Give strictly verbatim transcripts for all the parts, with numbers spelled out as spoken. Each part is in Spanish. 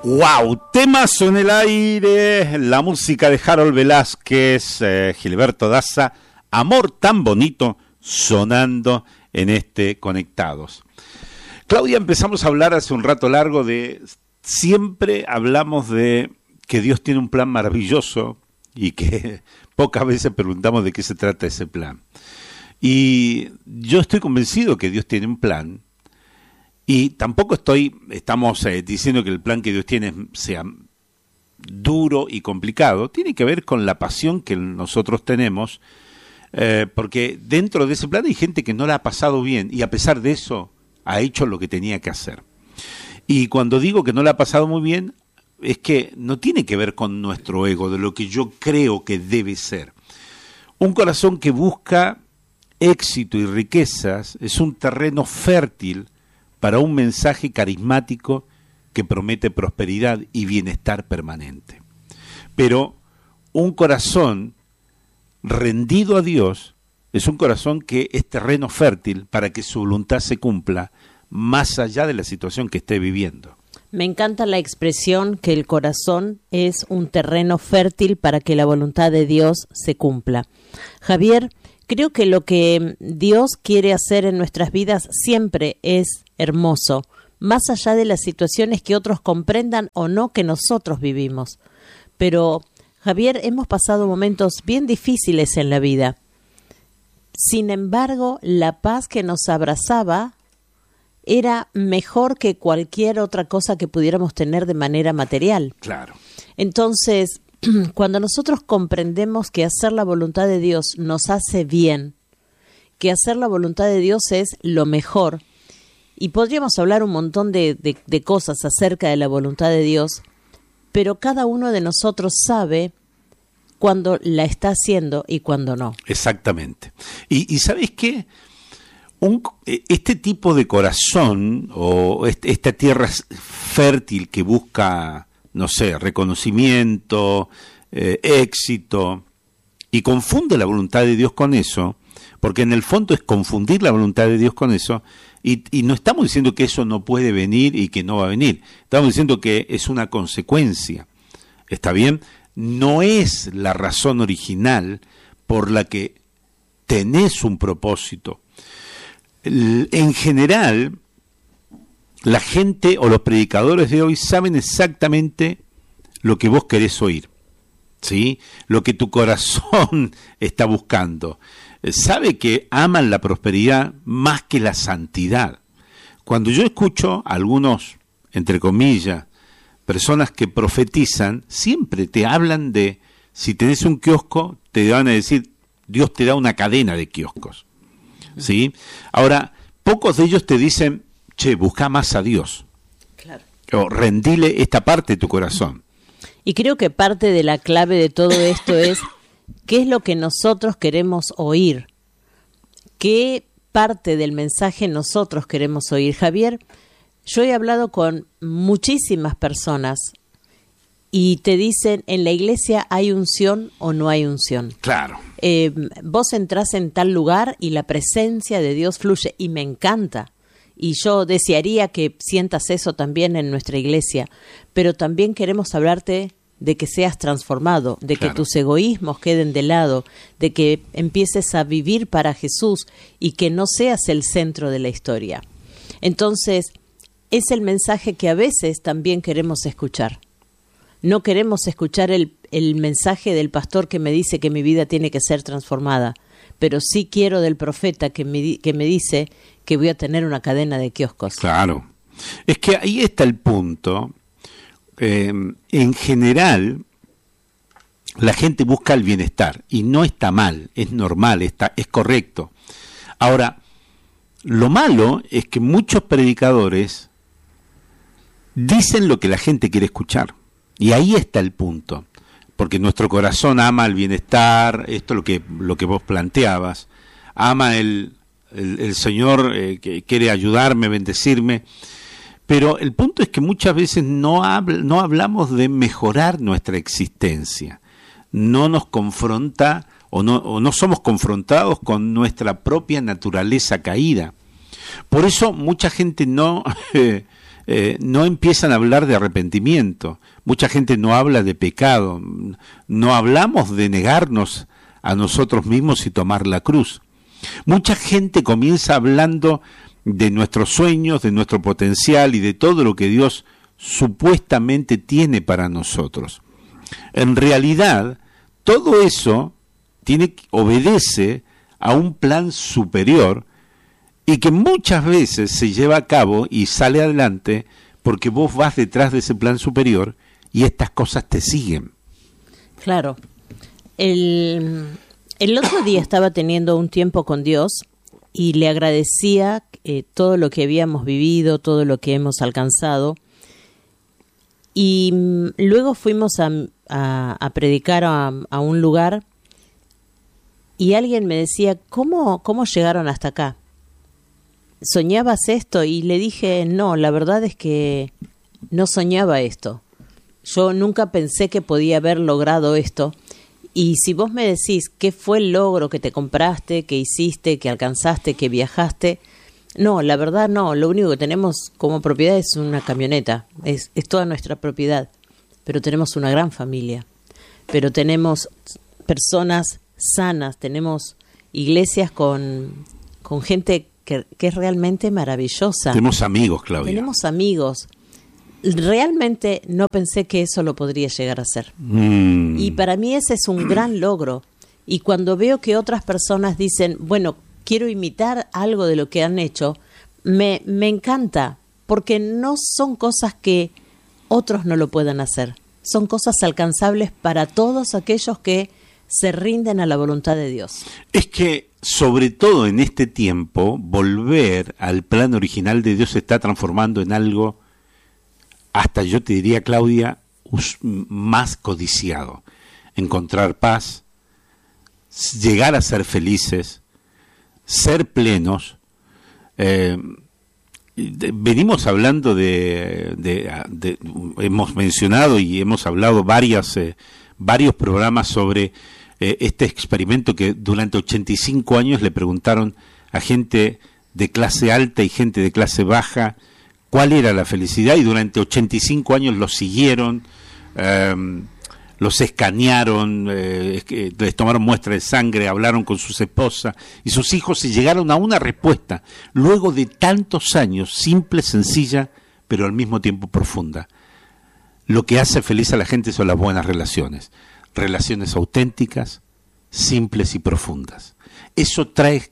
Wow, temas en el aire, la música de Harold Velázquez, eh, Gilberto Daza, Amor tan bonito sonando en este Conectados. Claudia, empezamos a hablar hace un rato largo de, siempre hablamos de que Dios tiene un plan maravilloso y que pocas veces preguntamos de qué se trata ese plan. Y yo estoy convencido que Dios tiene un plan. Y tampoco estoy, estamos eh, diciendo que el plan que Dios tiene sea duro y complicado. Tiene que ver con la pasión que nosotros tenemos, eh, porque dentro de ese plan hay gente que no la ha pasado bien y a pesar de eso ha hecho lo que tenía que hacer. Y cuando digo que no la ha pasado muy bien, es que no tiene que ver con nuestro ego, de lo que yo creo que debe ser. Un corazón que busca éxito y riquezas es un terreno fértil para un mensaje carismático que promete prosperidad y bienestar permanente. Pero un corazón rendido a Dios es un corazón que es terreno fértil para que su voluntad se cumpla más allá de la situación que esté viviendo. Me encanta la expresión que el corazón es un terreno fértil para que la voluntad de Dios se cumpla. Javier, creo que lo que Dios quiere hacer en nuestras vidas siempre es hermoso, más allá de las situaciones que otros comprendan o no que nosotros vivimos. Pero, Javier, hemos pasado momentos bien difíciles en la vida. Sin embargo, la paz que nos abrazaba era mejor que cualquier otra cosa que pudiéramos tener de manera material. Claro. Entonces, cuando nosotros comprendemos que hacer la voluntad de Dios nos hace bien, que hacer la voluntad de Dios es lo mejor, y podríamos hablar un montón de, de, de cosas acerca de la voluntad de Dios, pero cada uno de nosotros sabe cuándo la está haciendo y cuándo no. Exactamente. Y, y ¿sabes qué? Un, este tipo de corazón, o este, esta tierra fértil que busca, no sé, reconocimiento, eh, éxito, y confunde la voluntad de Dios con eso, porque en el fondo es confundir la voluntad de Dios con eso, y, y no estamos diciendo que eso no puede venir y que no va a venir, estamos diciendo que es una consecuencia, ¿está bien? No es la razón original por la que tenés un propósito. En general, la gente o los predicadores de hoy saben exactamente lo que vos querés oír, ¿sí? Lo que tu corazón está buscando. Sabe que aman la prosperidad más que la santidad. Cuando yo escucho a algunos, entre comillas, personas que profetizan, siempre te hablan de, si tenés un kiosco, te van a decir, Dios te da una cadena de kioscos, ¿sí? Ahora, pocos de ellos te dicen, che, busca más a Dios. Claro. O rendile esta parte de tu corazón. Y creo que parte de la clave de todo esto es qué es lo que nosotros queremos oír. ¿Qué parte del mensaje nosotros queremos oír? Javier, yo he hablado con muchísimas personas y te dicen, en la iglesia hay unción o no hay unción. Claro. Eh, vos entrás en tal lugar y la presencia de Dios fluye, y me encanta. Y yo desearía que sientas eso también en nuestra iglesia, pero también queremos hablarte de que seas transformado, de Claro. que tus egoísmos queden de lado, de que empieces a vivir para Jesús y que no seas el centro de la historia. Entonces, es el mensaje que a veces también queremos escuchar. No queremos escuchar el, el mensaje del pastor que me dice que mi vida tiene que ser transformada, pero sí quiero del profeta que me, que me dice que voy a tener una cadena de kioscos. Claro. Es que ahí está el punto. Eh, en general, la gente busca el bienestar y no está mal, es normal, está, es correcto. Ahora, lo malo es que muchos predicadores dicen lo que la gente quiere escuchar. Y ahí está el punto, porque nuestro corazón ama el bienestar, esto es lo que, lo que vos planteabas, ama el, el, el Señor eh, que quiere ayudarme, bendecirme, pero el punto es que muchas veces no, habl, no hablamos de mejorar nuestra existencia, no nos confronta o no, o no somos confrontados con nuestra propia naturaleza caída. Por eso mucha gente no... Eh, eh, no empiezan a hablar de arrepentimiento. Mucha gente no habla de pecado. No hablamos de negarnos a nosotros mismos y tomar la cruz. Mucha gente comienza hablando de nuestros sueños, de nuestro potencial y de todo lo que Dios supuestamente tiene para nosotros. En realidad, todo eso tiene, obedece a un plan superior y que muchas veces se lleva a cabo y sale adelante porque vos vas detrás de ese plan superior y estas cosas te siguen. Claro. El, el otro día estaba teniendo un tiempo con Dios y le agradecía eh, todo lo que habíamos vivido, todo lo que hemos alcanzado. Y mm, luego fuimos a, a, a predicar a, a un lugar y alguien me decía, ¿cómo, cómo llegaron hasta acá? ¿Soñabas esto? Y le dije, no, la verdad es que no soñaba esto. Yo nunca pensé que podía haber logrado esto. Y si vos me decís qué fue el logro que te compraste, que hiciste, que alcanzaste, que viajaste, no, la verdad no. Lo único que tenemos como propiedad es una camioneta, es, es toda nuestra propiedad. Pero tenemos una gran familia, pero tenemos personas sanas, tenemos iglesias con, con gente que, que es realmente maravillosa. Tenemos amigos, Claudia. Tenemos amigos. Realmente no pensé que eso lo podría llegar a ser. Mm. Y para mí ese es un gran logro. Y cuando veo que otras personas dicen, bueno, quiero imitar algo de lo que han hecho, me, me encanta, porque no son cosas que otros no lo puedan hacer. Son cosas alcanzables para todos aquellos que se rinden a la voluntad de Dios. Es que, sobre todo en este tiempo, volver al plan original de Dios se está transformando en algo, hasta yo te diría, Claudia, más codiciado. Encontrar paz, llegar a ser felices, ser plenos. Eh, venimos hablando de, de, de, hemos mencionado y hemos hablado varias, eh, varios programas sobre eh, este experimento que durante ochenta y cinco años le preguntaron a gente de clase alta y gente de clase baja cuál era la felicidad, y durante ochenta y cinco años los siguieron, eh, los escanearon, eh, les tomaron muestra de sangre, hablaron con sus esposas y sus hijos y llegaron a una respuesta, luego de tantos años, simple, sencilla, pero al mismo tiempo profunda. Lo que hace feliz a la gente son las buenas relaciones, relaciones auténticas, simples y profundas. Eso trae,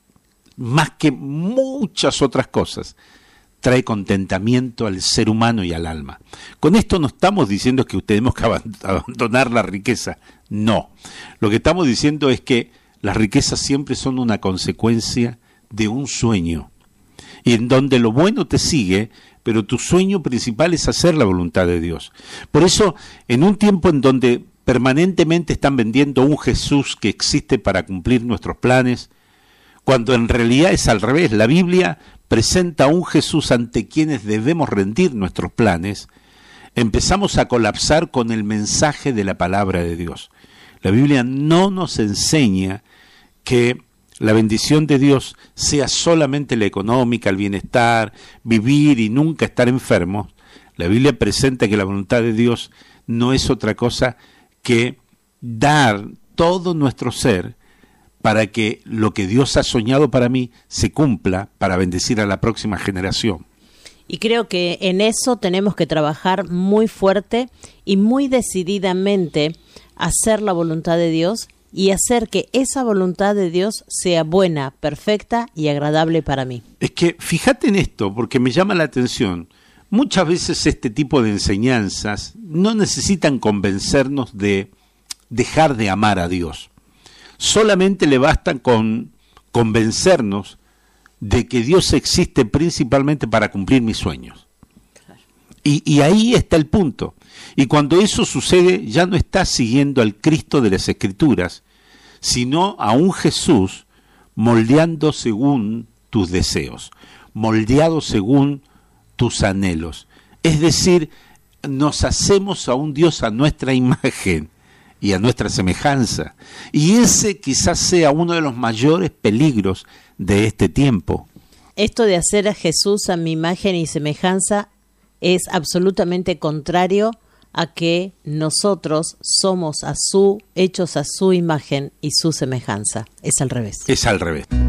más que muchas otras cosas, trae contentamiento al ser humano y al alma. Con esto no estamos diciendo que tenemos que abandonar la riqueza, no. Lo que estamos diciendo es que las riquezas siempre son una consecuencia de un sueño, y en donde lo bueno te sigue, pero tu sueño principal es hacer la voluntad de Dios. Por eso, en un tiempo en donde permanentemente están vendiendo un Jesús que existe para cumplir nuestros planes, cuando en realidad es al revés, la Biblia presenta a un Jesús ante quienes debemos rendir nuestros planes, empezamos a colapsar con el mensaje de la palabra de Dios. La Biblia no nos enseña que la bendición de Dios sea solamente la económica, el bienestar, vivir y nunca estar enfermos. La Biblia presenta que la voluntad de Dios no es otra cosa que dar todo nuestro ser para que lo que Dios ha soñado para mí se cumpla, para bendecir a la próxima generación. Y creo que en eso tenemos que trabajar muy fuerte y muy decididamente, hacer la voluntad de Dios y hacer que esa voluntad de Dios sea buena, perfecta y agradable para mí. Es que fíjate en esto, porque me llama la atención. Muchas veces este tipo de enseñanzas no necesitan convencernos de dejar de amar a Dios. Solamente le bastan con convencernos de que Dios existe principalmente para cumplir mis sueños. Y, y ahí está el punto. Y cuando eso sucede, ya no estás siguiendo al Cristo de las Escrituras, sino a un Jesús moldeando según tus deseos, moldeado según tus anhelos. Es decir, nos hacemos a un Dios a nuestra imagen y a nuestra semejanza. Y ese quizás sea uno de los mayores peligros de este tiempo. Esto de hacer a Jesús a mi imagen y semejanza es absolutamente contrario a que nosotros somos a su, hechos a su imagen y su semejanza. Es al revés. Es al revés.